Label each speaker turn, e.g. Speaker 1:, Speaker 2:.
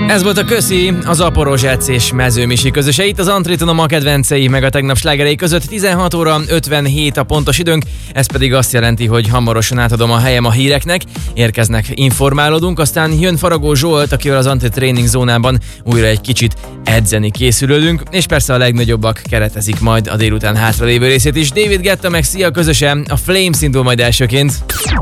Speaker 1: Ez volt a Köszi, az Aporozsec és Mezőmisi közöse. Itt az Antriton a kedvencei, meg a tegnap slágerei között 16 óra 57 a pontos időnk. Ez pedig azt jelenti, hogy hamarosan átadom a helyem a híreknek. Érkeznek, informálódunk, aztán jön Faragó Zsolt, akivel az Antitréning zónában újra egy kicsit edzeni készülődünk, és persze a legnagyobbak keretezik majd a délután hátralévő részét is. David Guetta meg Sia közösen, a Flames indul majd elsőként.